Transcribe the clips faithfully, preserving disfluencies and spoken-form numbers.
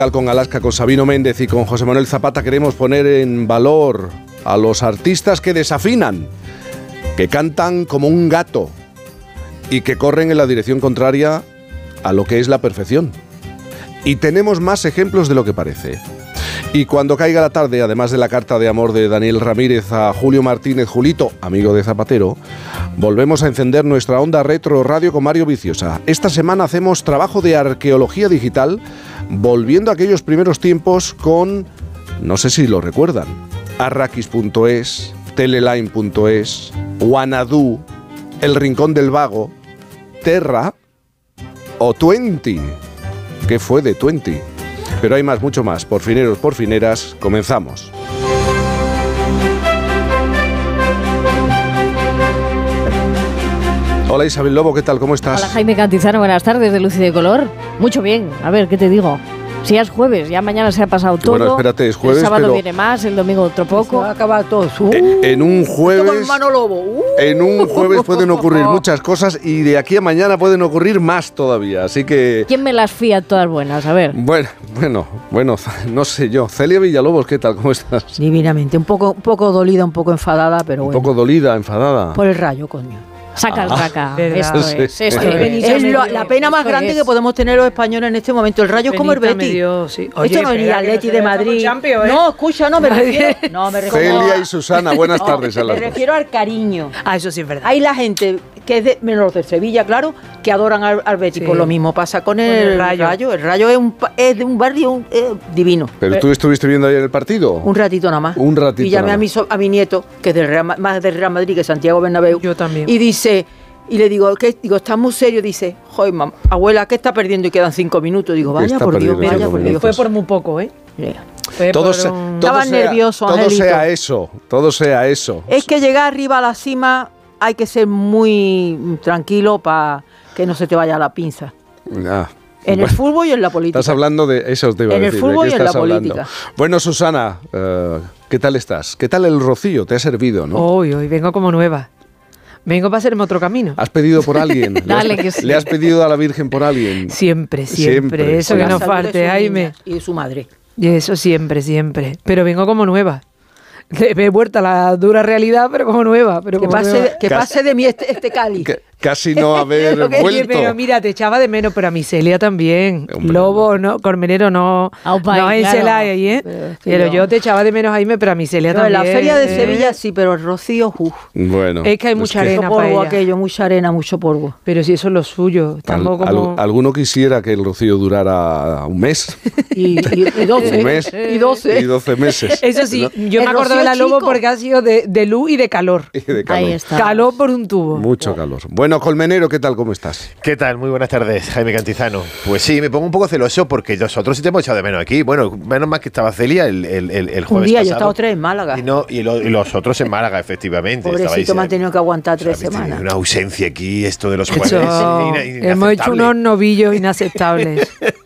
Con Alaska, con Sabino Méndez y con José Manuel Zapata queremos poner en valor a los artistas que desafinan, que cantan como un gato y que corren en la dirección contraria a lo que es la perfección. Y tenemos más ejemplos de lo que parece. Y cuando caiga la tarde, además de la carta de amor de Daniel Ramírez a Julio Martínez Julito, amigo de Zapatero, volvemos a encender nuestra onda retro radio con Mario Viciosa. Esta semana hacemos trabajo de arqueología digital, volviendo a aquellos primeros tiempos con, no sé si lo recuerdan, arrakis punto es, teleline punto es, Wanadoo, El Rincón del Vago, Terra o Twenty. ¿Qué fue de Twenty? Pero hay más, mucho más. Por fineros, por fineras, comenzamos. Hola Isabel Lobo, ¿qué tal? ¿Cómo estás? Hola Jaime Cantizano, buenas tardes de Luz y de Color. Mucho bien, a ver, ¿qué te digo? Si ya es jueves, ya mañana se ha pasado todo. Bueno, espérate, es jueves, el sábado pero viene más, el domingo otro poco. Se va a acabar todo. Uh, en, en un jueves, Lobo. Uh. en un jueves pueden ocurrir muchas cosas y de aquí a mañana pueden ocurrir más todavía, así que... ¿Quién me las fía todas buenas? A ver. Bueno, bueno, bueno, no sé yo. Celia Villalobos, ¿qué tal? ¿Cómo estás? Divinamente, un poco, un poco dolida, un poco enfadada, pero bueno. Un poco dolida, enfadada. Por el Rayo, coño. Saca el Ah, raca. ¿verdad? Esto Sí. es, esto Sí. es. Es lo- la pena más grande es. que podemos tener los españoles en este momento. El Rayo es como el Betis. Dio, sí. Oye, Esto no es ni el espera, que Atleti no de se Madrid. dejamos Champions, ¿eh? No, escucha, no me refiero. No, me refiero. Celia y Susana, buenas tardes a Me las dos. refiero al cariño. Ah, eso sí es verdad. Hay la gente que es de menos de Sevilla, claro, que adoran al, al Betis. Sí. Pues lo mismo pasa con el, el Rayo. Rayo. El Rayo es, un, pa- es de un barrio un- eh, divino. ¿Pero tú estuviste viendo ayer el partido? Un ratito nada más. Un ratito Y llamé nada a mi, so- a mi nieto, que es del Real Ma- más del Real Madrid que Santiago Bernabéu. Yo también. Y dice, y le digo, ¿qué? Digo, ¿estás muy serio? Dice, joder, mamá, abuela, ¿qué está perdiendo? Y quedan cinco minutos. Digo, vaya Está por Dios, perdiendo vaya cinco por Dios. minutos. Fue por muy poco, ¿eh? Yeah. Fue Todo, por se- un- todo Estaba sea, nervioso, todo Angelito. sea eso, todo sea eso. Es que llegar arriba a la cima hay que ser muy mm, tranquilo para que no se te vaya la pinza. Ah, En bueno, el fútbol y en la política. estás hablando de eso, te iba a En el decir, ¿de fútbol qué y en la estás hablando? política. Bueno, Susana, eh, ¿qué tal estás? ¿Qué tal el rocío? ¿Te ha servido, no? Hoy, hoy vengo como nueva. Vengo para hacerme otro camino. ¿Has pedido por alguien? ¿Le, Dale, has, que sí. ¿Le has pedido a la Virgen por alguien? Siempre, siempre. Siempre. Eso Por que la no salud de falte, sus Jaime. niñas y de su madre. Y eso siempre, siempre. Pero vengo como nueva. Me he vuelto a la dura realidad, pero como nueva. Pero Que como pase, nueva. que pase de mí este, este cáliz. Que- casi no haber Lo que- vuelto. Pero mira, te echaba de menos, pero a mi Celia también. Hombre, Lobo, no, Cormenero no. Aupa, no en claro. Celaya, ¿eh? Pero es que Pero yo- yo te echaba de menos, Jaime, pero a mi Celia No, en también. la feria de ¿eh? Sevilla sí, pero el rocío, uff. Bueno, Es que hay es mucha que arena. Mucho polvo para ella. aquello, mucha arena, mucho polvo. Pero si eso es lo suyo. al- Estamos al- como... alguno quisiera que el rocío durara un mes. Y, y, y doce. Un mes. Y doce. Y doce meses. Eso sí, ¿no? yo El me acuerdo rocío de la Lobo chico. porque ha sido de, de luz y de calor. Y de calor. Ahí está. Calor por un tubo. Mucho calor. Bueno, Colmenero, ¿qué tal? ¿Cómo estás? ¿Qué tal? Muy buenas tardes, Jaime Cantizano. Pues sí, me pongo un poco celoso porque nosotros sí te hemos echado de menos aquí. Bueno, menos mal que estaba Celia el, el, el, el Un jueves día, yo he pasado. estado tres en Málaga. Y, no, y, lo- y los otros en Málaga, efectivamente. Pobrecito, Estabais, me han eh, tenido que aguantar o sea, tres habéis tenido semanas. Una ausencia aquí, esto de los Hecho- jueves. ina- hemos hecho inaceptable. unos novillos inaceptables.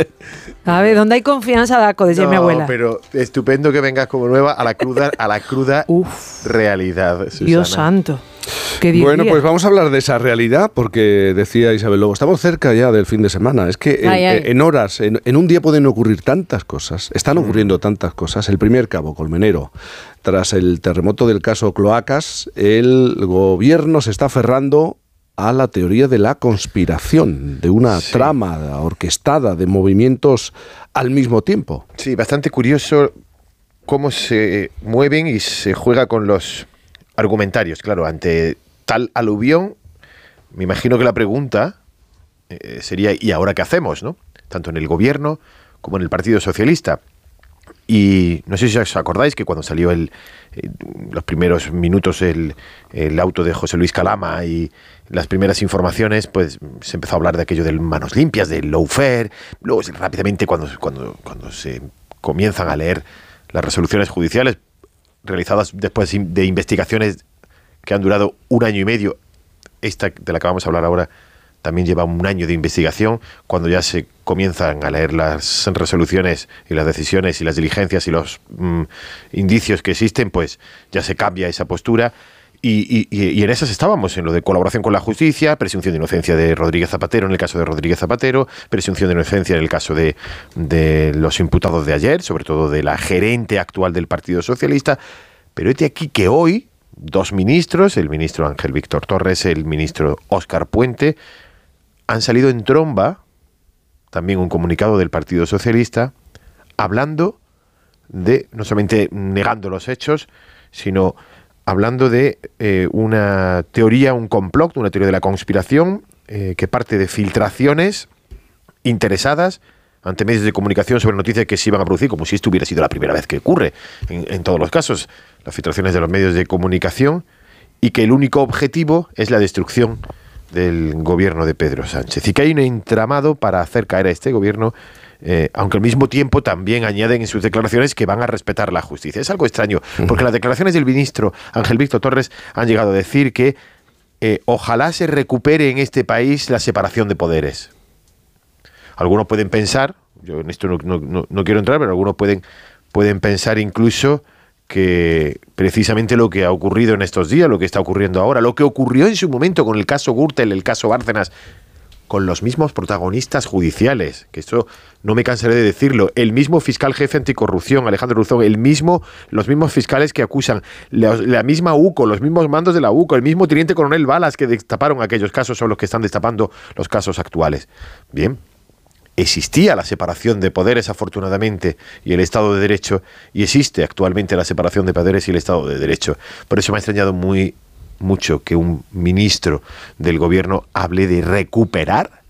A ver, ¿dónde hay confianza, Daco? Decía No, mi abuela. pero estupendo que vengas como nueva a la cruda, a la cruda Uf, realidad, Susana. Dios santo. ¿Qué diría? Bueno, pues vamos a hablar de esa realidad, porque decía Isabel Lobo, estamos cerca ya del fin de semana. Es que en, Ay, ay. en horas, en, en un día pueden ocurrir tantas cosas, están ocurriendo tantas cosas. El primer cabo, Colmenero, tras el terremoto del caso Cloacas, el gobierno se está aferrando a la teoría de la conspiración, de una Sí. trama orquestada de movimientos al mismo tiempo. Sí, bastante curioso cómo se mueven y se juega con los argumentarios. Claro, ante tal aluvión, me imagino que la pregunta eh, sería ¿y ahora qué hacemos? ¿No? Tanto en el gobierno como en el Partido Socialista. Y no sé si os acordáis que cuando salió el, eh, los primeros minutos el, el auto de José Luis Calama y las primeras informaciones, pues se empezó a hablar de aquello de manos limpias, del lawfare. Luego rápidamente cuando, cuando, cuando se comienzan a leer las resoluciones judiciales realizadas después de investigaciones que han durado un año y medio, esta de la que vamos a hablar ahora también lleva un año de investigación. Cuando ya se comienzan a leer las resoluciones y las decisiones y las diligencias y los mm, indicios que existen, pues ya se cambia esa postura Y, y, y en esas estábamos, en lo de colaboración con la justicia, presunción de inocencia de Rodríguez Zapatero en el caso de Rodríguez Zapatero, presunción de inocencia en el caso de, de los imputados de ayer, sobre todo de la gerente actual del Partido Socialista. Pero este aquí que hoy, dos ministros, el ministro Ángel Víctor Torres, el ministro Óscar Puente, han salido en tromba, también un comunicado del Partido Socialista, hablando de, no solamente negando los hechos, sino hablando de eh, una teoría, un complot, una teoría de la conspiración eh, que parte de filtraciones interesadas ante medios de comunicación sobre noticias que se iban a producir, como si esto hubiera sido la primera vez que ocurre en, en todos los casos, las filtraciones de los medios de comunicación, y que el único objetivo es la destrucción del gobierno de Pedro Sánchez. Y que hay un entramado para hacer caer a este gobierno, Eh, aunque al mismo tiempo también añaden en sus declaraciones que van a respetar la justicia. Es algo extraño, porque las declaraciones del ministro Ángel Víctor Torres han llegado a decir que eh, ojalá se recupere en este país la separación de poderes. Algunos pueden pensar, yo en esto no, no, no, no quiero entrar, pero algunos pueden, pueden pensar incluso que precisamente lo que ha ocurrido en estos días, lo que está ocurriendo ahora, lo que ocurrió en su momento con el caso Gürtel, el caso Bárcenas, con los mismos protagonistas judiciales, que esto no me cansaré de decirlo, el mismo fiscal jefe anticorrupción, Alejandro Ruzón, el mismo, los mismos fiscales que acusan, la, la misma U C O, los mismos mandos de la U C O, el mismo teniente coronel Balas que destaparon aquellos casos son los que están destapando los casos actuales. Bien, existía la separación de poderes afortunadamente y el Estado de Derecho, y existe actualmente la separación de poderes y el Estado de Derecho. Por eso me ha extrañado muy mucho que un ministro del gobierno hable de recuperar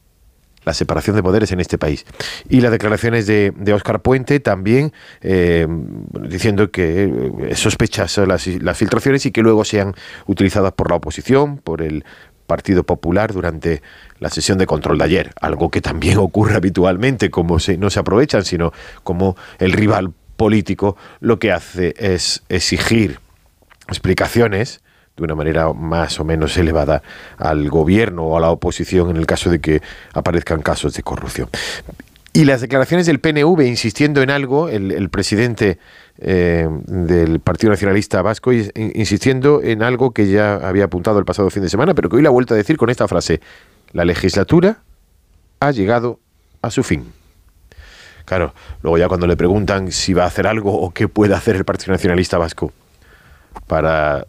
la separación de poderes en este país. Y las declaraciones de, de Óscar Puente también eh, diciendo que es sospechosa las, las filtraciones y que luego sean utilizadas por la oposición, por el Partido Popular durante la sesión de control de ayer, algo que también ocurre habitualmente, como se, no se aprovechan, sino como el rival político lo que hace es exigir explicaciones de una manera más o menos elevada al gobierno o a la oposición en el caso de que aparezcan casos de corrupción. Y las declaraciones del P N V insistiendo en algo, el, el presidente eh, del Partido Nacionalista Vasco insistiendo en algo que ya había apuntado el pasado fin de semana, pero que hoy la ha vuelto a decir con esta frase: la legislatura ha llegado a su fin. Claro, luego ya cuando le preguntan si va a hacer algo o qué puede hacer el Partido Nacionalista Vasco para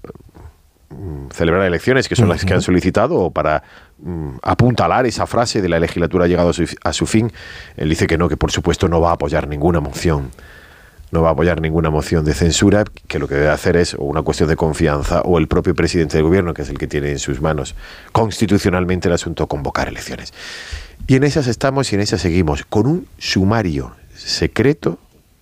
celebrar elecciones, que son las que han solicitado, o para um, apuntalar esa frase de la legislatura ha llegado a su, a su fin, él dice que no, que por supuesto no va a apoyar ninguna moción, no va a apoyar ninguna moción de censura, que lo que debe hacer es o una cuestión de confianza o el propio presidente del gobierno, que es el que tiene en sus manos constitucionalmente el asunto, convocar elecciones. Y en esas estamos y en esas seguimos, con un sumario secreto,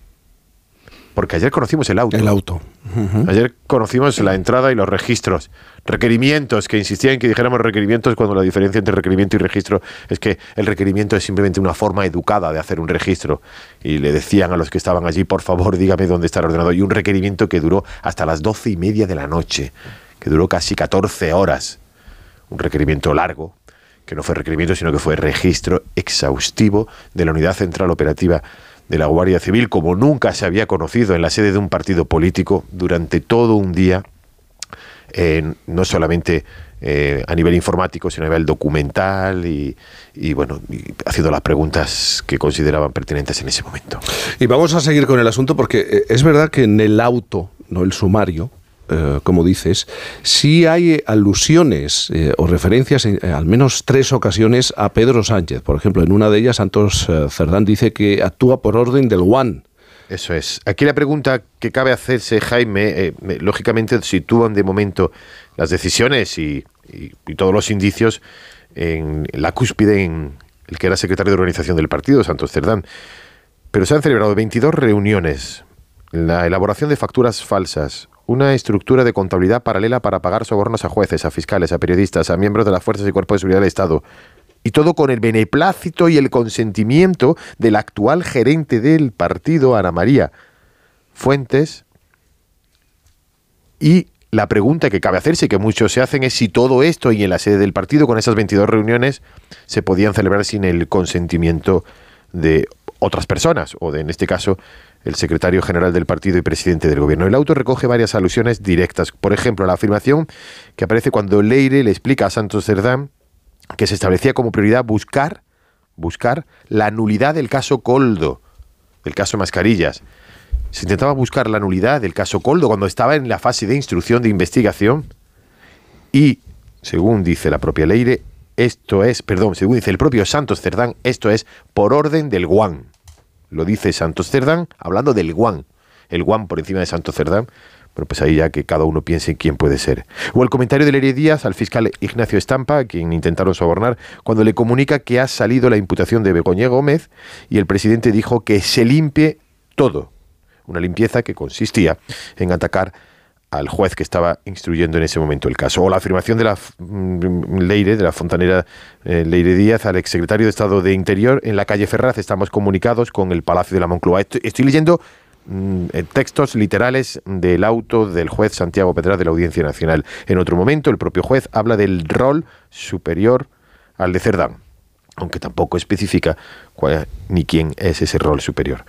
porque ayer conocimos el auto. El auto. Uh-huh. Ayer conocimos la entrada y los registros. Requerimientos, que insistían en que dijéramos requerimientos cuando la diferencia entre requerimiento y registro es que el requerimiento es simplemente una forma educada de hacer un registro. Y le decían a los que estaban allí, por favor, dígame dónde está el ordenador. Y un requerimiento que duró hasta las doce y media de la noche, que duró casi catorce horas. Un requerimiento largo, que no fue requerimiento, sino que fue registro exhaustivo de la Unidad Central Operativa de la Guardia Civil, como nunca se había conocido en la sede de un partido político durante todo un día, eh, no solamente eh, a nivel informático, sino a nivel documental y, y bueno, y haciendo las preguntas que consideraban pertinentes en ese momento. Y vamos a seguir con el asunto porque es verdad que en el auto, no el sumario, Eh, como dices, sí hay alusiones eh, o referencias en eh, al menos tres ocasiones a Pedro Sánchez. Por ejemplo, en una de ellas, Santos eh, Cerdán dice que actúa por orden del One. Eso es. Aquí la pregunta que cabe hacerse, Jaime, eh, lógicamente sitúan de momento las decisiones y, y, y todos los indicios en la cúspide en el que era secretario de organización del partido, Santos Cerdán. Pero se han celebrado veintidós reuniones, la elaboración de facturas falsas, una estructura de contabilidad paralela para pagar sobornos a jueces, a fiscales, a periodistas, a miembros de las fuerzas y cuerpos de seguridad del Estado. Y todo con el beneplácito y el consentimiento del actual gerente del partido, Ana María Fuentes. Y la pregunta que cabe hacerse, que muchos se hacen, es si todo esto y en la sede del partido, con esas veintidós reuniones, se podían celebrar sin el consentimiento de otras personas, o de, en este caso, el secretario general del partido y presidente del gobierno. El auto recoge varias alusiones directas. Por ejemplo, la afirmación que aparece cuando Leire le explica a Santos Cerdán que se establecía como prioridad buscar, buscar la nulidad del caso Koldo, del caso Mascarillas. Se intentaba buscar la nulidad del caso Koldo cuando estaba en la fase de instrucción de investigación y, según dice la propia Leire, esto es, perdón, según dice el propio Santos Cerdán, esto es por orden del Guan. Lo dice Santos Cerdán hablando del Guan. El Guan por encima de Santos Cerdán. Bueno, pues ahí ya que cada uno piense en quién puede ser. O el comentario de Leire Díaz al fiscal Ignacio Estampa, a quien intentaron sobornar, cuando le comunica que ha salido la imputación de Begoña Gómez y el presidente dijo que se limpie todo. Una limpieza que consistía en atacar al juez que estaba instruyendo en ese momento el caso. O la afirmación de la mm, Leire, de la fontanera eh, Leire Díaz, al exsecretario de Estado de Interior, en la calle Ferraz estamos comunicados con el Palacio de la Moncloa. Estoy, estoy leyendo mm, textos literales del auto del juez Santiago Pedraz de la Audiencia Nacional. En otro momento, el propio juez habla del rol superior al de Cerdán, aunque tampoco especifica cuál, ni quién es ese rol superior.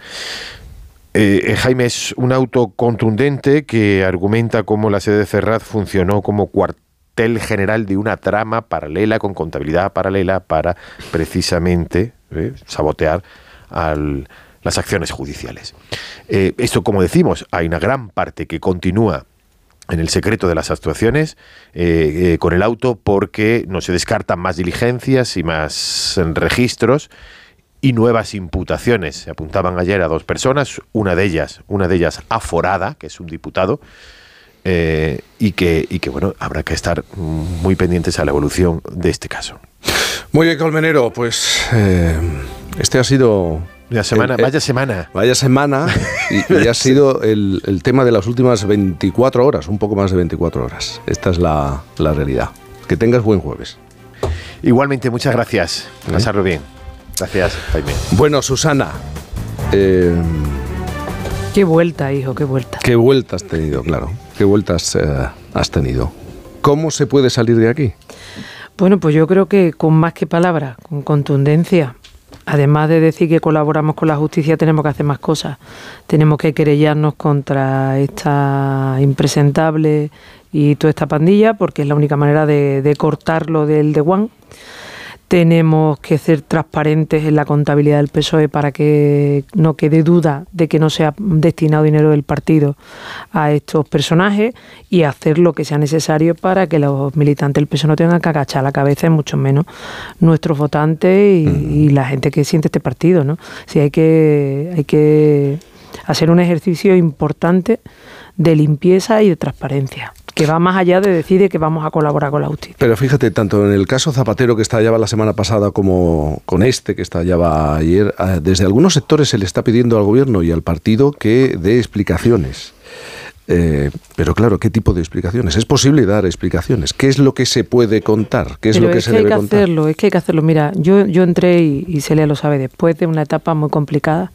Eh, Jaime, es un auto contundente que argumenta cómo la sede de Ferraz funcionó como cuartel general de una trama paralela, con contabilidad paralela, para precisamente eh, sabotear al, las acciones judiciales. Eh, esto, como decimos, hay una gran parte que continúa en el secreto de las actuaciones eh, eh, con el auto porque no se descartan más diligencias y más registros y nuevas imputaciones. Se apuntaban ayer a dos personas, una de ellas, una de ellas aforada, que es un diputado, eh, y que, y que bueno, habrá que estar muy pendientes a la evolución de este caso. Muy bien, Colmenero, pues eh, este ha sido... La semana, el, el, vaya semana. Vaya semana, y, y ha sido el, el tema de las últimas veinticuatro horas, un poco más de veinticuatro horas. Esta es la, la realidad. Que tengas buen jueves. Igualmente, muchas gracias. ¿Eh? Pasarlo bien. Gracias, Jaime. Bueno, Susana. Eh, qué vuelta, hijo, qué vuelta. Qué vuelta has tenido, claro. Qué vueltas eh, has tenido. ¿Cómo se puede salir de aquí? Bueno, pues yo creo que con más que palabras, con contundencia. Además de decir que colaboramos con la justicia, tenemos que hacer más cosas. Tenemos que querellarnos contra esta impresentable y toda esta pandilla, porque es la única manera de, de cortarlo del de Juan. Tenemos que ser transparentes en la contabilidad del P S O E para que no quede duda de que no se ha destinado dinero del partido a estos personajes y hacer lo que sea necesario para que los militantes del P S O E no tengan que agachar la cabeza, y mucho menos nuestros votantes y, y la gente que siente este partido, ¿no? Sí, hay que, hay que hacer un ejercicio importante de limpieza y de transparencia, que va más allá de decir que vamos a colaborar con la justicia. Pero fíjate, tanto en el caso Zapatero, que estallaba la semana pasada, como con este, que estallaba ayer, desde algunos sectores se le está pidiendo al gobierno y al partido que dé explicaciones. Eh, pero claro, ¿qué tipo de explicaciones? ¿Es posible dar explicaciones? ¿Qué es lo que se puede contar? ¿Qué es pero lo que es se que debe hay que contar? Hacerlo, es que hay que hacerlo. Mira, yo, yo entré, y, y Celia lo sabe, después de una etapa muy complicada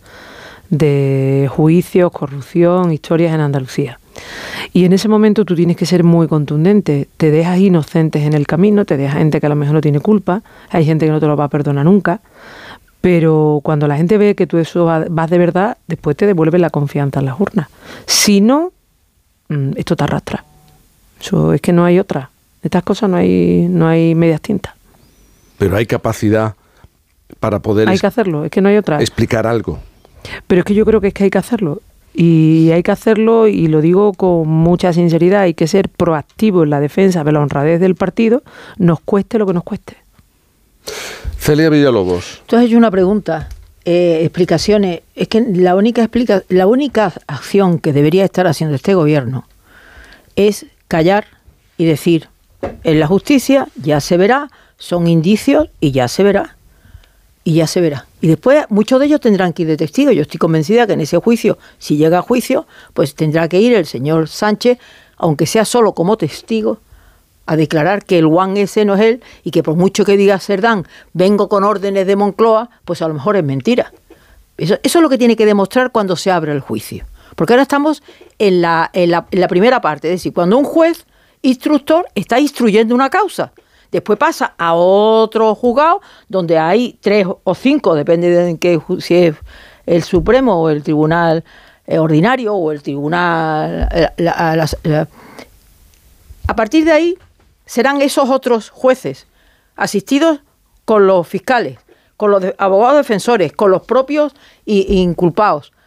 de juicios, corrupción, historias en Andalucía. Y en ese momento tú tienes que ser muy contundente. Te dejas inocentes en el camino, te dejas gente que a lo mejor no tiene culpa, hay gente que no te lo va a perdonar nunca, pero cuando la gente ve que tú eso vas de verdad, después te devuelve la confianza en las urnas. Si no, esto te arrastra. Eso es que no hay otra. Estas cosas no hay, no hay medias tintas. Pero hay capacidad para poder... Hay que hacerlo, es que no hay otra. Explicar algo. Pero es que yo creo que es que hay que hacerlo. Y hay que hacerlo, y lo digo con mucha sinceridad, hay que ser proactivo en la defensa de la honradez del partido, nos cueste lo que nos cueste. Celia Villalobos. Tú has hecho una pregunta, eh, explicaciones. Es que la única, explica, la única acción que debería estar haciendo este gobierno es callar y decir, en la justicia ya se verá, son indicios y ya se verá. Y ya se verá. Y después muchos de ellos tendrán que ir de testigo. Yo estoy convencida que en ese juicio, si llega a juicio, pues tendrá que ir el señor Sánchez, aunque sea solo como testigo, a declarar que el Juan ese no es él, y que por mucho que diga Cerdán, vengo con órdenes de Moncloa, pues a lo mejor es mentira. Eso, eso es lo que tiene que demostrar cuando se abre el juicio. Porque ahora estamos en la, en la, en la primera parte, es decir, cuando un juez instructor está instruyendo una causa. Después pasa a otro juzgado donde hay tres o cinco, depende de en qué, si es el Supremo o el Tribunal eh, Ordinario o el Tribunal... Eh, la, la, la, a partir de ahí serán esos otros jueces asistidos con los fiscales, con los de, abogados defensores, con los propios y, y inculpados,